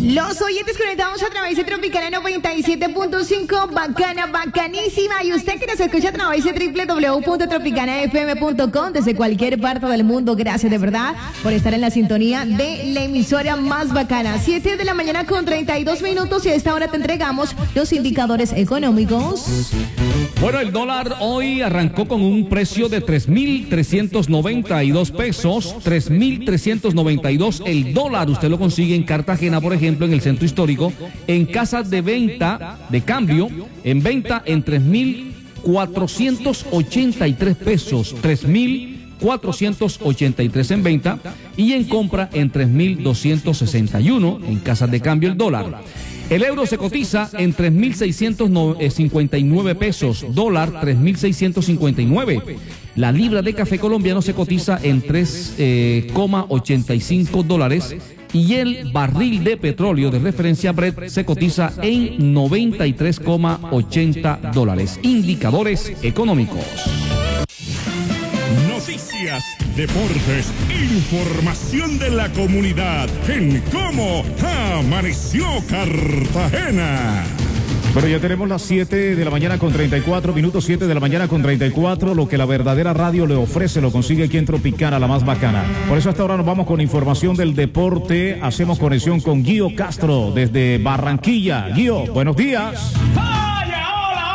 Los oyentes conectados a través de Tropicana 97.5, bacana, bacanísima. Y usted que nos escucha a través de www.tropicanafm.com desde cualquier parte del mundo, gracias de verdad por estar en la sintonía de la emisora más bacana. 7 de la mañana con 32 minutos y a esta hora te entregamos los indicadores económicos. Bueno, el dólar hoy arrancó con un precio de 3.392 pesos, 3.392 el dólar. Usted lo consigue en Cartagena, por ejemplo, en el centro histórico, en casas de venta, de cambio, en venta en 3.483 pesos, 3.483 en venta y en compra en 3.261 en casas de cambio el dólar. El euro se cotiza en 3.659 pesos, dólar 3.659. La libra de café colombiano se cotiza en 3,85 dólares y el barril de petróleo de referencia Brent se cotiza en 93,80 dólares. Indicadores económicos. Noticias, deportes, información de la comunidad en Cómo Amaneció Cartagena. Bueno, ya tenemos las 7 de la mañana con 34 minutos, 7 de la mañana con 34. Lo que la verdadera radio le ofrece lo consigue aquí en Tropicana, la más bacana. Por eso hasta ahora nos vamos con información del deporte. Hacemos conexión con Guío Castro desde Barranquilla. Guío, buenos días. Vaya,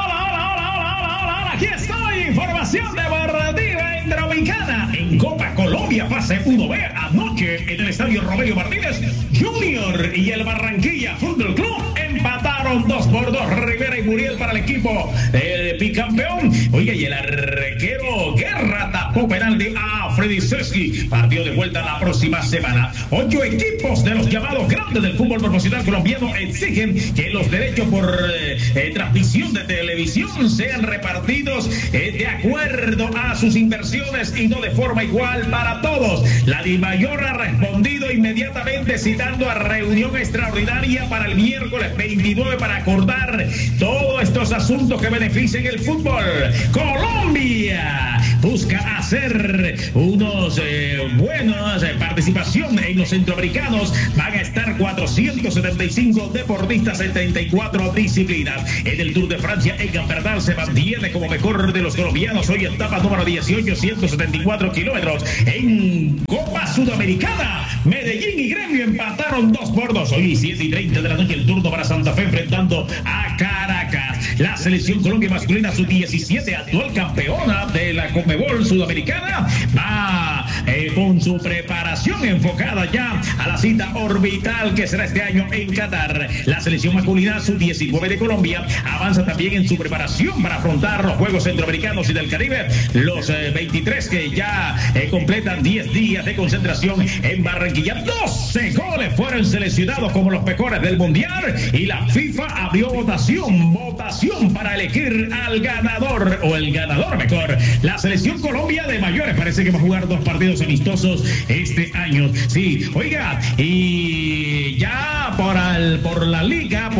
hola. Aquí estoy, información deportiva en Tropicana. En Copa Colombia, fase 1B, anoche en el estadio Rogelio Martínez, Junior y el Barranquilla Fútbol Club empataron 2-2, Rivera y Muriel para el equipo bicampeón. Oiga, y el arquero Guerra tapó penalti a Freddy Sesky. Partido de vuelta la próxima semana. 8 equipos de los llamados grandes del fútbol profesional colombiano exigen que los derechos por transmisión de televisión sean repartidos de acuerdo a sus inversiones y no de forma igual para todos. La DIMAYOR ha respondido inmediatamente citando a reunión extraordinaria para el miércoles 29 para acordar todos estos asuntos que beneficien el fútbol. Colombia busca hacer unos buenos participación en los centroamericanos. Van a estar 475 deportistas en 34 disciplinas. En el Tour de Francia, Egan Bernal se mantiene como mejor de los colombianos. Hoy etapa número 18, 174 kilómetros. En Copa Sudamericana, Medellín y Gremio empataron 2-2. Hoy 7:30 de la noche el turno para Santa Fe enfrentando a Caracas. La selección Colombia masculina sub-17, actual campeona de la Conmebol Sudamericana, va con su preparación enfocada ya a la cita orbital que será este año en Qatar. La selección masculina sub-19 de Colombia avanza también en su preparación para afrontar los Juegos Centroamericanos y del Caribe. Los 23 que ya completan 10 días de concentración en Barranquilla. 12 goles fueron seleccionados como los mejores del Mundial y la FIFA abrió votación para elegir al ganador o el ganador mejor. La selección Colombia de mayores parece que va a jugar 2 partidos amistosos este año. Sí, oiga, y ya por la liga,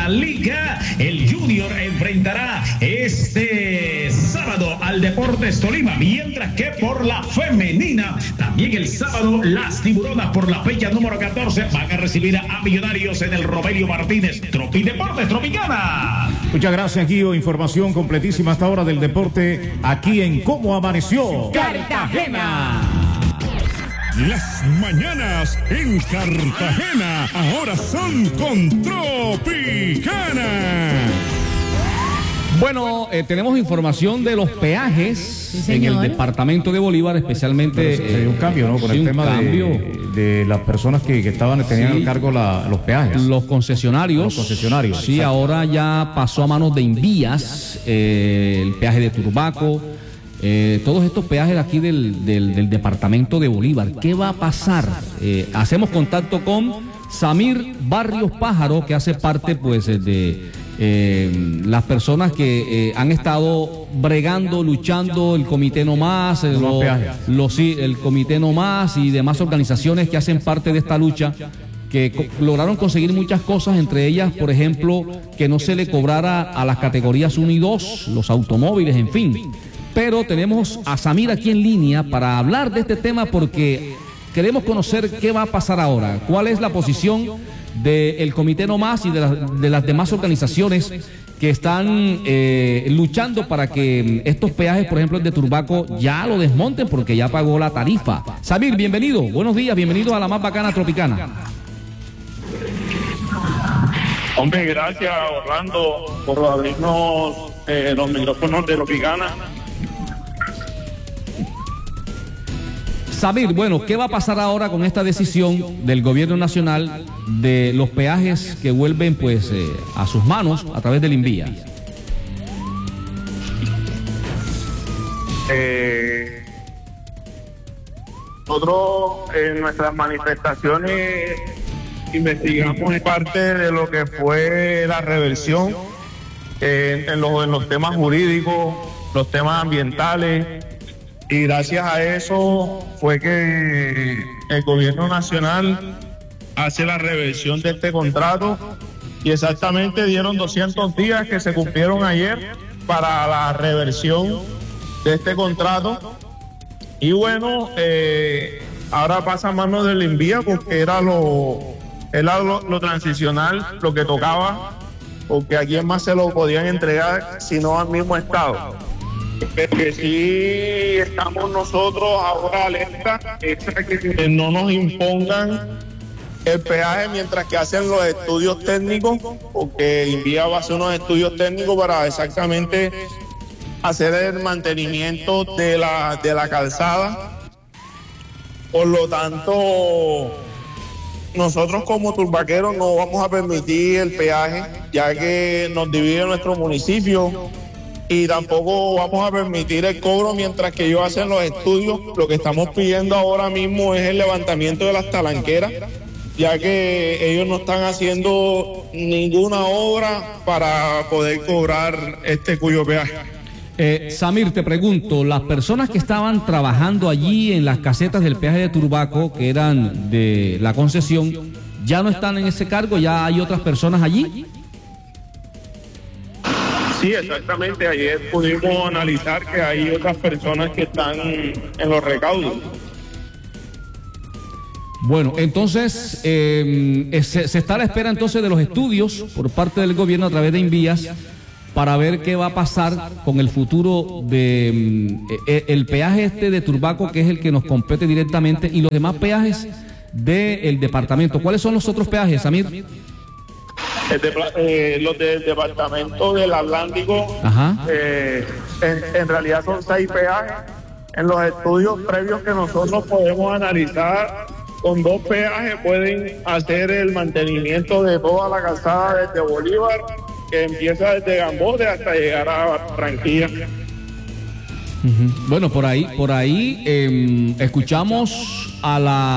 el Junior enfrentará este sábado al Deportes Tolima, mientras que por la femenina, también el sábado, las Tiburonas por la fecha número 14 van a recibir a Millonarios en el Rogelio Martínez. Tropi Deportes Tropicana. Muchas gracias, Guío. Información completísima hasta ahora del deporte aquí en Cómo Amaneció Cartagena. Las mañanas en Cartagena ahora son con Tropicana. Bueno, tenemos información de los peajes en el departamento de Bolívar, especialmente. Se dio un cambio, ¿no? Con el tema de las personas que tenían a cargo los peajes. Los concesionarios. Sí, exacto. Ahora ya pasó a manos de Invías, el peaje de Turbaco. Todos estos peajes aquí del departamento de Bolívar. ¿Qué va a pasar? Hacemos contacto con Samir Barrios Pájaro, que hace parte pues de las personas que han estado bregando, luchando, el Comité No Más, el Comité No Más y demás organizaciones que hacen parte de esta lucha, que lograron conseguir muchas cosas, entre ellas, por ejemplo, que no se le cobrara a las categorías 1 y 2, los automóviles, en fin. Pero tenemos a Samir aquí en línea para hablar de este tema porque queremos conocer qué va a pasar ahora. ¿Cuál es la posición del Comité No Más y de las demás organizaciones que están luchando para que estos peajes, por ejemplo el de Turbaco, ya lo desmonten porque ya pagó la tarifa? Samir, bienvenido, buenos días, bienvenido a la más bacana tropicana. Hombre, gracias Orlando por abrirnos los micrófonos de Tropicana. Samir, bueno, ¿qué va a pasar ahora con esta decisión del gobierno nacional de los peajes que vuelven pues a sus manos a través del Invías? Nosotros en nuestras manifestaciones investigamos parte de lo que fue la reversión en los temas jurídicos, los temas ambientales, y gracias a eso fue que el gobierno nacional hace la reversión de este contrato, y exactamente dieron 200 días que se cumplieron ayer para la reversión de este contrato. Y bueno, ahora pasa a manos del Invía porque era lo transicional, lo que tocaba, porque a quién más se lo podían entregar sino al mismo Estado. Pero que sí estamos nosotros ahora alerta, es que no nos impongan el peaje mientras que hacen los estudios técnicos, porque Invía va a hacer unos estudios técnicos para exactamente hacer el mantenimiento de la calzada. Por lo tanto, nosotros como turbaqueros no vamos a permitir el peaje, ya que nos divide nuestro municipio, y tampoco vamos a permitir el cobro mientras que ellos hacen los estudios. Lo que estamos pidiendo ahora mismo es el levantamiento de las talanqueras, ya que ellos no están haciendo ninguna obra para poder cobrar este cuyo peaje. Samir, te pregunto, las personas que estaban trabajando allí en las casetas del peaje de Turbaco, que eran de la concesión, ¿ya no están en ese cargo? ¿Ya hay otras personas allí? Sí, exactamente. Ayer pudimos analizar que hay otras personas que están en los recaudos. Bueno, entonces se está a la espera entonces de los estudios por parte del gobierno a través de Invías para ver qué va a pasar con el futuro de el peaje este de Turbaco, que es el que nos compete directamente, y los demás peajes del departamento. ¿Cuáles son los otros peajes, Samir? Los del departamento del Atlántico, en realidad son 6 peajes. En los estudios previos que nosotros podemos analizar, con 2 peajes pueden hacer el mantenimiento de toda la calzada desde Bolívar, que empieza desde Gambote hasta llegar a Barranquilla. Bueno, por ahí escuchamos a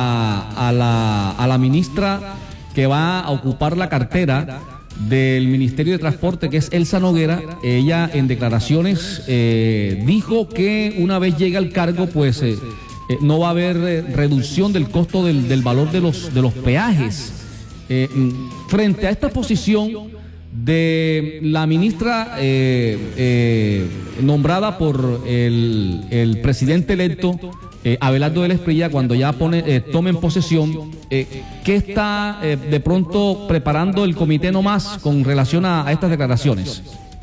la ministra que va a ocupar la cartera del Ministerio de Transporte, que es Elsa Noguera. Ella en declaraciones dijo que una vez llegue al cargo, pues no va a haber reducción del costo del valor de los peajes. Frente a esta posición de la ministra nombrada por el presidente electo, Abelardo Vélez Prilla, cuando ya tome en posesión, ¿qué está de pronto preparando el Comité No Más con relación a estas declaraciones?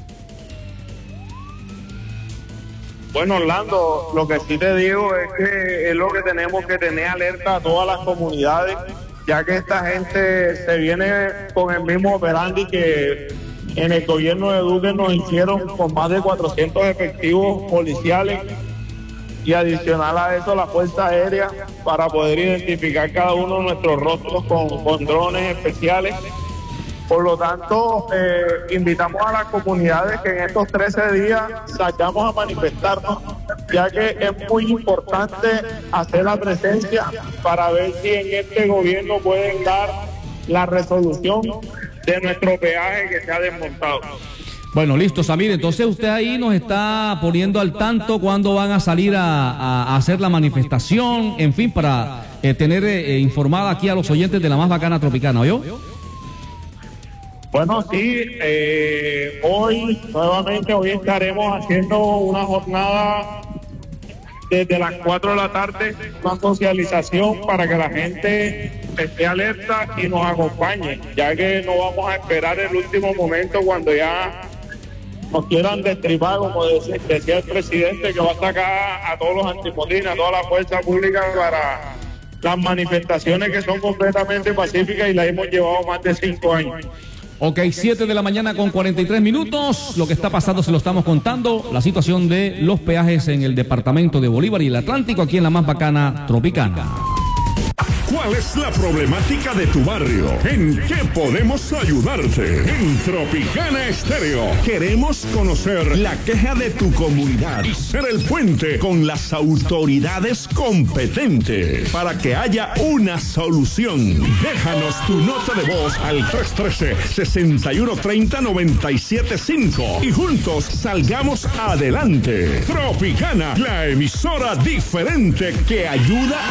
Bueno, Orlando, lo que sí te digo es que es lo que tenemos que tener alerta a todas las comunidades, ya que esta gente se viene con el mismo operandi que en el gobierno de Duque nos hicieron, con más de 400 efectivos policiales, y adicional a eso la Fuerza Aérea, para poder identificar cada uno de nuestros rostros con drones especiales. Por lo tanto, invitamos a las comunidades que en estos 13 días salgamos a manifestarnos, ya que es muy importante hacer la presencia para ver si en este gobierno pueden dar la resolución de nuestro peaje que se ha desmontado. Bueno, listo, Samir. Entonces usted ahí nos está poniendo al tanto cuándo van a salir a hacer la manifestación, en fin, para tener informada aquí a los oyentes de la más bacana tropicana, ¿oyó? Bueno, sí, hoy estaremos haciendo una jornada desde las 4 de la tarde, una socialización para que la gente esté alerta y nos acompañe, ya que no vamos a esperar el último momento cuando ya nos quieran destripar, como decía el presidente, que va a sacar a todos los antimotines, a toda la fuerza pública para las manifestaciones que son completamente pacíficas y las hemos llevado más de 5 años. Ok, 7 de la mañana con 43 minutos. Lo que está pasando se lo estamos contando. La situación de los peajes en el departamento de Bolívar y el Atlántico, aquí en la más bacana Tropicana. ¿Cuál es la problemática de tu barrio? ¿En qué podemos ayudarte? En Tropicana Estéreo queremos conocer la queja de tu comunidad y ser el puente con las autoridades competentes para que haya una solución. Déjanos tu nota de voz al 313-6130-975 y juntos salgamos adelante. Tropicana, la emisora diferente que ayuda